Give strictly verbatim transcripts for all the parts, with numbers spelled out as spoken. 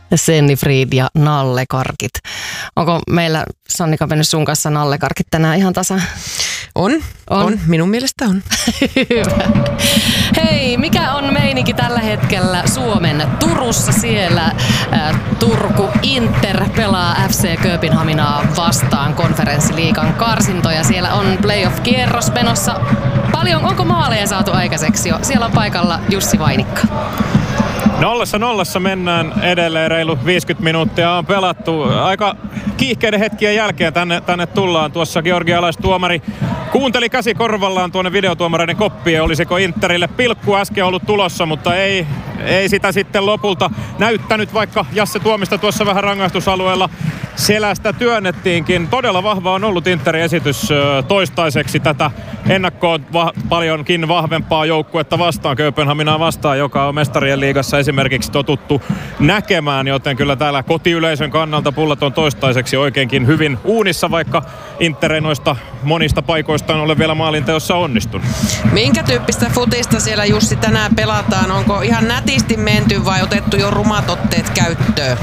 Senni Fried ja nallekarkit. Onko meillä, Sannika, mennyt sun kanssa nallekarkit tänään ihan tasa? On, on, on. Minun mielestä on. Hyvä. Hei, mikä on meininki tällä hetkellä Suomen Turussa? Siellä äh, Turku Inter pelaa F C Kööpenhaminaa vastaan konferenssiliigan karsintoja. Siellä on playoff-kierros menossa. Paljon, onko maaleja saatu aikaiseksi jo? Siellä on paikalla Jussi Vainikka. Nollassa nollassa mennään edelleen, reilu viisikymmentä minuuttia on pelattu. Aika kiihkeiden hetkien jälkeen tänne, tänne tullaan. Tuossa georgialaistuomari kuunteli käsi korvallaan tuonne videotuomareiden koppiin. Olisiko Interille pilkku äsken ollut tulossa, mutta ei, ei sitä sitten lopulta näyttänyt, vaikka Jasse Tuomista tuossa vähän rangaistusalueella selästä työnnettiinkin. Todella vahva on ollut Interin esitys toistaiseksi tätä ennakkoon va- paljonkin vahvempaa joukkuetta vastaan, Kööpenhaminaa vastaan, joka on mestarien liigassa esimerkiksi totuttu näkemään, joten kyllä täällä kotiyleisön kannalta pullat on toistaiseksi oikeinkin hyvin uunissa, vaikka Inter noista monista paikoista on ole vielä maalinteossa onnistunut. Minkä tyyppistä futista siellä, Jussi, tänään pelataan? Onko ihan nätisti menty vai otettu jo rumat otteet käyttöön?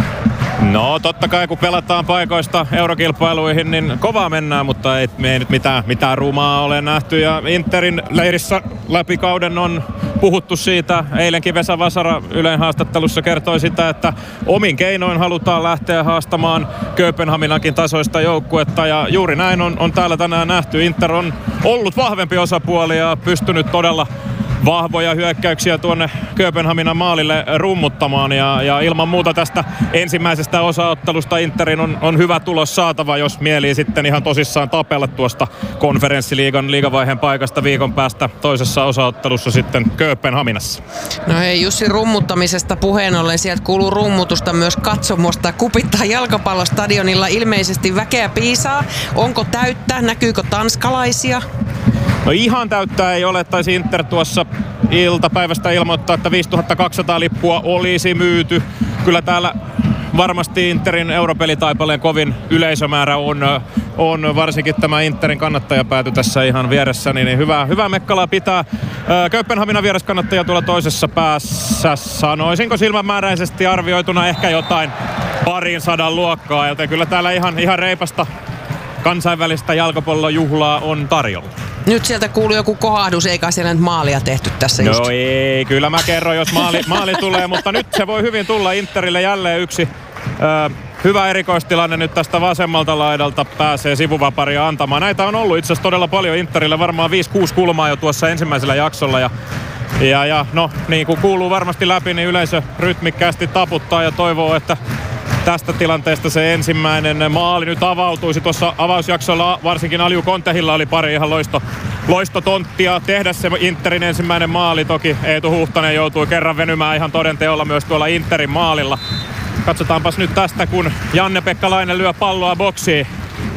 No totta kai kun pelataan paikoista eurokilpailuihin, niin kovaa mennään, mutta ei, me ei nyt mitään, mitään rumaa ole nähty. Ja Interin leirissä läpi kauden on puhuttu siitä. Eilenkin Vesa Vasara Ylen haastattelussa kertoi sitä, että omin keinoin halutaan lähteä haastamaan Kööpenhaminankin tasoista joukkuetta. Ja juuri näin on, on täällä tänään nähty. Inter on ollut vahvempi osapuoli ja pystynyt todella vahvoja hyökkäyksiä tuonne Kööpenhaminan maalille rummuttamaan ja, ja ilman muuta tästä ensimmäisestä osaottelusta Interin on, on hyvä tulos saatava, jos mielii sitten ihan tosissaan tapella tuosta konferenssiliigan liigavaiheen paikasta viikon päästä toisessa osaottelussa sitten Kööpenhaminassa. No hei, Jussi, rummuttamisesta puheen ollen, sieltä kuuluu rummutusta myös katsomosta. Kupittaa jalkapallostadionilla ilmeisesti väkeä piisaa. Onko täyttä? Näkyykö tanskalaisia? No ihan täyttää ei ole, taisi Inter tuossa iltapäivästä ilmoittaa, että viisituhattakaksisataa lippua olisi myyty. Kyllä täällä varmasti Interin europelitaipaleen kovin yleisömäärä on, on varsinkin tämä Interin kannattajapääty tässä ihan vieressäni, niin hyvä, hyvä Mekkalaa pitää. Kööpenhaminan viereskannattaja tuolla toisessa päässä, sanoisinko silmämääräisesti arvioituna ehkä jotain parin sadan luokkaa, joten kyllä täällä ihan, ihan reipasta kansainvälistä jalkapallojuhlaa on tarjolla. Nyt sieltä kuuluu joku kohahdus, eikä siellä nyt maalia tehty tässä just. No ei, kyllä mä kerron, jos maali, maali tulee, mutta nyt se voi hyvin tulla Interille jälleen yksi ö, hyvä erikoistilanne nyt tästä vasemmalta laidalta pääsee sivuvaparia antamaan. Näitä on ollut itse asiassa todella paljon Interille, varmaan viisi kuusi kulmaa jo tuossa ensimmäisellä jaksolla ja ja, ja no niin kuin kuuluu varmasti läpi, niin yleisö rytmikkäästi taputtaa ja toivoo, että tästä tilanteesta se ensimmäinen maali nyt avautuisi. Tuossa avausjaksolla varsinkin Alju Kontehilla oli pari ihan loisto, loistotonttia tehdä se Interin ensimmäinen maali. Toki Eetu Huhtanen joutui kerran venymään ihan todenteolla myös tuolla Interin maalilla. Katsotaanpas nyt tästä, kun Janne-Pekka Laine lyö palloa boksiin.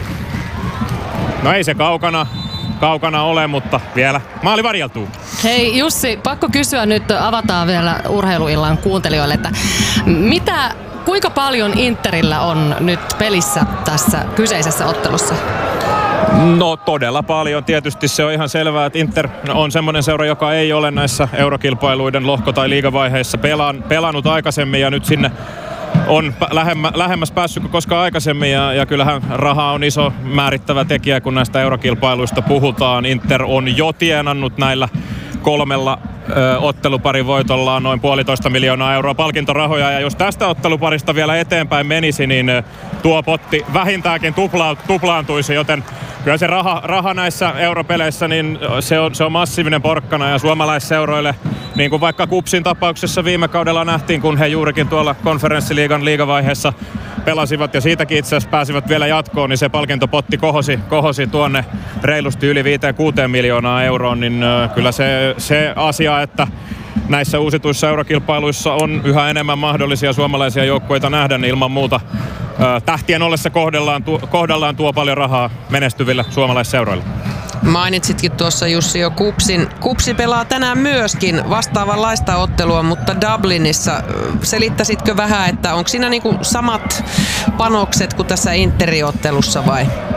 No ei se kaukana. kaukana ole, mutta vielä maali varjeltuu. Hei Jussi, pakko kysyä nyt, avataan vielä urheiluillan kuuntelijoille, että mitä, kuinka paljon Interillä on nyt pelissä tässä kyseisessä ottelussa? No todella paljon. Tietysti se on ihan selvää, että Inter on semmoinen seura, joka ei ole näissä eurokilpailuiden lohko- tai liigavaiheissa pelaan, pelannut aikaisemmin ja nyt sinne on lähemmä, lähemmäs päässyt kuin koskaan aikaisemmin ja, ja kyllähän raha on iso määrittävä tekijä, kun näistä eurokilpailuista puhutaan. Inter on jo tienannut näillä kolmella ö, otteluparin voitollaan noin puolitoista miljoonaa euroa palkintorahoja ja jos tästä otteluparista vielä eteenpäin menisi, niin ö, tuo potti vähintäänkin tupla, tuplaantuisi, joten kyllä se raha, raha näissä europeleissä, niin se on, se on massiivinen porkkana ja suomalaisseuroille, niin kuin vaikka Kupsin tapauksessa viime kaudella nähtiin, kun he juurikin tuolla konferenssiliigan liigavaiheessa pelasivat ja siitäkin itse asiassa pääsivät vielä jatkoon, niin se palkintopotti kohosi, kohosi tuonne reilusti yli viiteen kuuteen miljoonaa euroon, niin kyllä se, se asia, että näissä uusituissa eurokilpailuissa on yhä enemmän mahdollisia suomalaisia joukkueita nähdä, niin ilman muuta tähtien ollessa kohdallaan, tuo, kohdallaan tuo paljon rahaa menestyville suomalaisseuroille. Mainitsitkin tuossa Jussi jo Kupsin. Kupsi pelaa tänään myöskin vastaavanlaista ottelua, mutta Dublinissa. Selittäisitkö vähän, että onko siinä niinku samat panokset kuin tässä Interottelussa vai?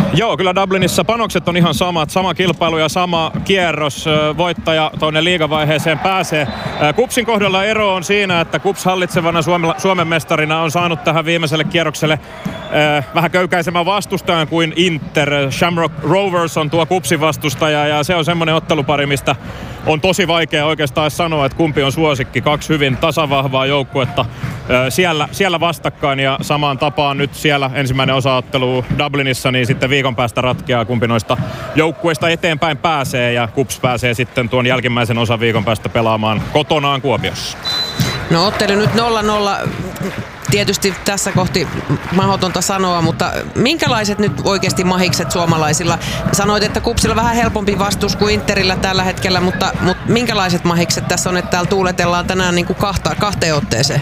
Joo, kyllä Dublinissa panokset on ihan samat. Sama kilpailu ja sama kierros. Voittaja tuonne liigavaiheeseen pääsee. KuPSin kohdalla ero on siinä, että KuPS hallitsevana Suomen mestarina on saanut tähän viimeiselle kierrokselle vähän köykäisemmän vastustajan kuin Inter. Shamrock Rovers on tuo KuPSin vastustaja ja se on semmoinen ottelupari, mistä on tosi vaikea oikeastaan sanoa, että kumpi on suosikki. Kaksi hyvin tasavahvaa joukkuetta siellä, siellä vastakkain ja samaan tapaan nyt siellä ensimmäinen osaottelu Dublinissa, niin sitten viikon päästä ratkeaa, kumpi noista joukkueista eteenpäin pääsee ja KuPS pääsee sitten tuon jälkimmäisen osan viikon päästä pelaamaan kotonaan Kuopiossa. No ottelu nyt nolla nolla. Tietysti tässä kohti mahdotonta sanoa, mutta minkälaiset nyt oikeasti mahikset suomalaisilla? Sanoit, että KuPSilla vähän helpompi vastus kuin Interillä tällä hetkellä, mutta, mutta minkälaiset mahikset tässä on, että täällä tuuletellaan tänään niin kuin kahta, kahteen otteeseen?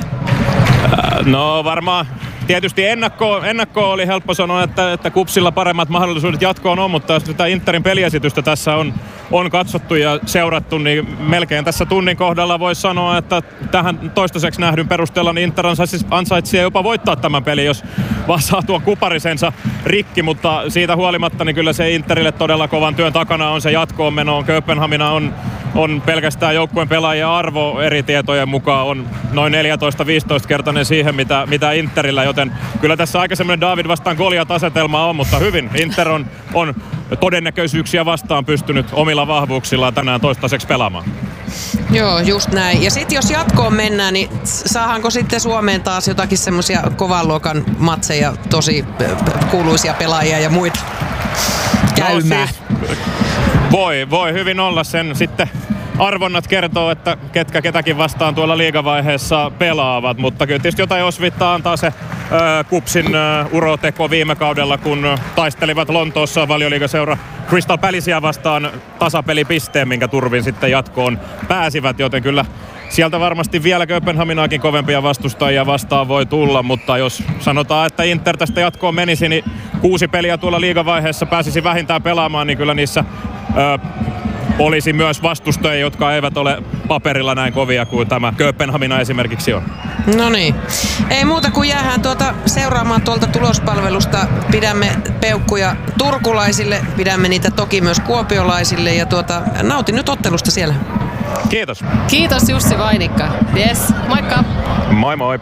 No varmaan tietysti ennakko, ennakko oli helppo sanoa, että, että KuPSilla paremmat mahdollisuudet jatkoon on, mutta jos tätä Interin peliesitystä tässä on, on katsottu ja seurattu, niin melkein tässä tunnin kohdalla voisi sanoa, että tähän toistaiseksi nähdyn perusteella niin Inter ansaitsee jopa voittaa tämän pelin, jos vaan saa tuon kuparisensa rikki, mutta siitä huolimatta niin kyllä se Interille todella kovan työn takana on se jatkoon meno. Kööpenhamina on, on pelkästään joukkueen pelaajien arvo eri tietojen mukaan on noin neljätoista viisitoista kertainen siihen, mitä, mitä Interillä, joten kyllä tässä aika semmoinen David vastaan Goliat-asetelma on, mutta hyvin Inter on, on todennäköisyyksiä vastaan pystynyt omilla vahvuuksillaan tänään toistaiseksi pelaamaan. Joo, just näin. Ja sitten jos jatkoon mennään, niin saadaanko sitten Suomeen taas jotakin semmoisia kovan luokan matseja, tosi kuuluisia pelaajia ja muita käymään? No, siis, voi, voi hyvin olla sen sitten. Arvonnat kertoo, että ketkä ketäkin vastaan tuolla liigavaiheessa pelaavat, mutta kyllä tietysti jotain osvittaa antaa se ö, KuPSin ö, uroteko viime kaudella, kun taistelivat Lontoossa Valioliigaseura Crystal Palacea vastaan tasapelipisteen, minkä turvin sitten jatkoon pääsivät, joten kyllä sieltä varmasti vielä Kööpenhaminaakin kovempia vastustajia vastaan voi tulla, mutta jos sanotaan, että Inter tästä jatkoon menisi, niin kuusi peliä tuolla liigavaiheessa pääsisi vähintään pelaamaan, niin kyllä niissä ö, olisi myös vastustajia, jotka eivät ole paperilla näin kovia kuin tämä Kööpenhamina esimerkiksi on. No niin. Ei muuta kuin jäähän tuota seuraamaan tuolta tulospalvelusta. Pidämme peukkuja turkulaisille, pidämme niitä toki myös kuopiolaisille ja tuota, nautin nyt ottelusta siellä. Kiitos. Kiitos Jussi Vainikka. Yes, moikka. Moi moi.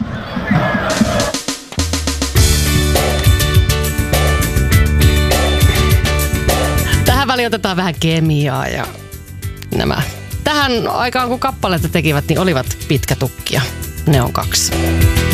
Tähän väliin otetaan vähän kemiaa ja nämä. Tähän aikaan kun kappaleita tekivät, niin olivat pitkätukkia. Ne on kaksi.